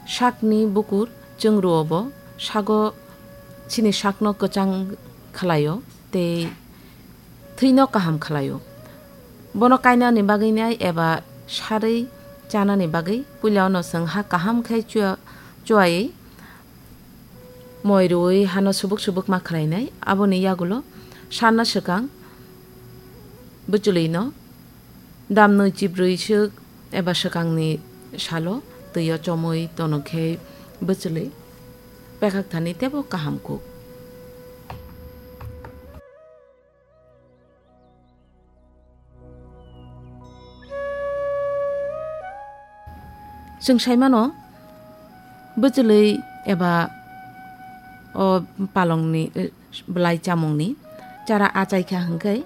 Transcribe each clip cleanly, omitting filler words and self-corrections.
sakni bukur jengruobo sago sini sakno kecang khalayo tei thino kaham khalayo bono kaina ni bagui nai eba sarei chana ni bagui pulyano seng ha kaham khai chuai moirui hano subuk ma khlainai aboni yagulo sanna sekang buchulino damno chibrui suk eba sekangni salo tuyo chomoi tonokhe buchuli pekak thani tebo kaham ku जों साइमानो बुचुलै एबा पालंनि ब्लाइ चामुंनि चारा आचाइखा हंखै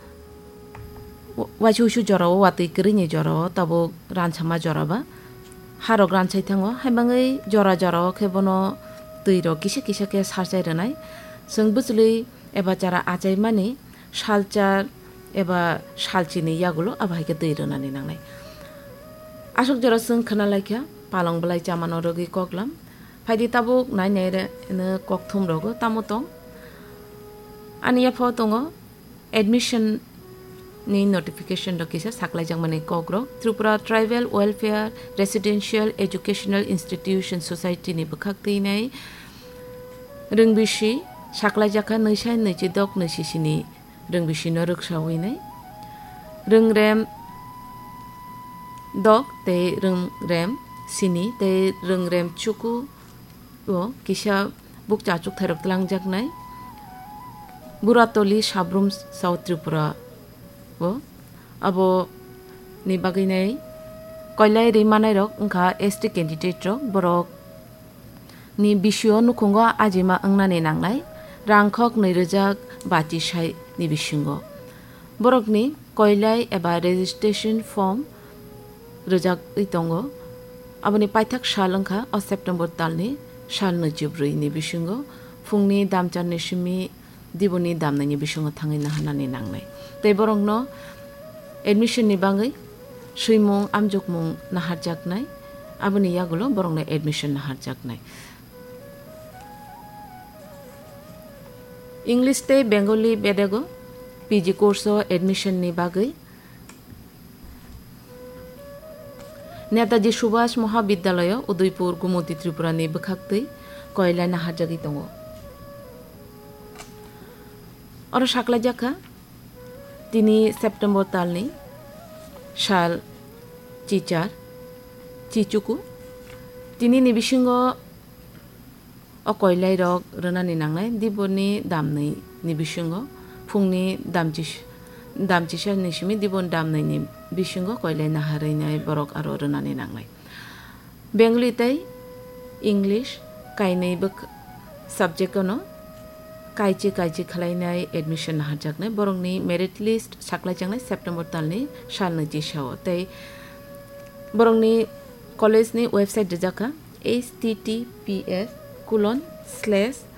वाइसुसु जरो वातै करिनि जरो तबो रानसामा जरोबा हारक रानसाइ थाङो हाइबाङै जरा खेबनो दैरो किसे के सारसाइ रनाय जों बुचुलै एबा चारा आचाइ मानि सालचार एबा सालचिनि यागुलो आबाहायके दै रोनानै नांनाय asok jara sung khana laikya palong belai chamano rogi koklam phaidi tabuk nai nere ne kokthum rogo tamotong ania photongo admission ni notification dokisa saklai jangmani kokro Tripura Tribal Welfare Residential Educational Institution Society ni bukhakti nai rungbishi saklai jaka neisai neji dok neisisini rungbishi no ruksawi nai rungrem dok te rungrem sini te rungrem chuku o kisha bukcha chuk tharok tlangjak nai buratoli sabrum South Tripura o abo ni bagai nai koilai rimanai rok ungkha ST candidate rok borok ni bisio nukhungo ajima angnani nangnai rangkhok 2000 bati sai ni bisingo borokni koilai eba registration form rejak itongo aboni paithak salangkha o September talni salno jibrui ni bisingo fungni damcharni simi diboni damnani bisingo thangai na hanani nangnai tei borokno admission ni bangai suimung amjokmung naharjaknai aboni yagulo borokno admission naharjaknai English te Bengali bedago PG course o admission ni bagai Netaji Subhash महाविद्यालय उदयपुर गुमती त्रिपुरा नि बखाक्तै कोयला नाहारजागि दङो अर साकला जाखा दिनै September तालनि साल चिचार चिचुकु दिनै नि बिसिंगो अ कोयलाय रक रनानि नांनाय दिबनि दामनै नि बिसिंगो फुंनि दामचिसा निसिमि दिबन दामनैनि बिसिंगो कोयलाय नाहारैनाय बरक आरो रनानि नांनाय बेंगली तै इंग्लिश काइनैबो सब्जेक्टनो काइची खालायनाय एडमिशन नाहारजाकनाय बरकनि मेरिट लिस्ट साक्लायजांनाय सेप्टेम्बर तालनि सालनि जिसाव तै बरकनि कलेजनि वेबसाइट जाका https://